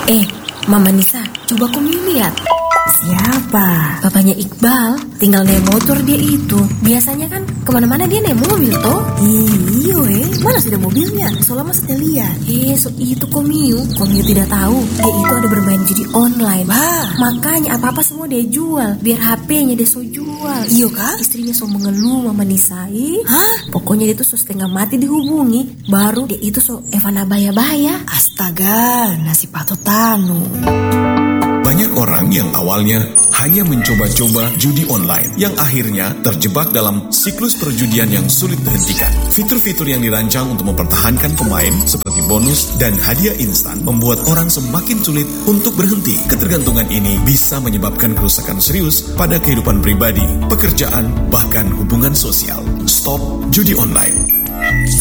Mama Nisa, coba kamu lihat. Siapa? Papanya Iqbal, tinggal naik motor dia itu. Biasanya kan kemana-mana dia naik mobil toh. Iyo mana sudah mobilnya? Soalnya mas tidak lihat. So itu Komiu tidak tahu. Dia itu ada bermain judi online. Makanya apa-apa semua dia jual. Biar HP-nya dia so jual. Iyo kah? Istrinya so mengeluh Mama Nisa. Pokoknya dia tuh so setengah mati dihubungi. Baru dia itu so Evana baya-baya. Astaga, nasi patutanu. Banyak orang yang awalnya hanya mencoba-coba judi online yang akhirnya terjebak dalam siklus perjudian yang sulit dihentikan. Fitur-fitur yang dirancang untuk mempertahankan pemain seperti bonus dan hadiah instan membuat orang semakin sulit untuk berhenti. Ketergantungan ini bisa menyebabkan kerusakan serius pada kehidupan pribadi, pekerjaan, bahkan hubungan sosial. Stop judi online.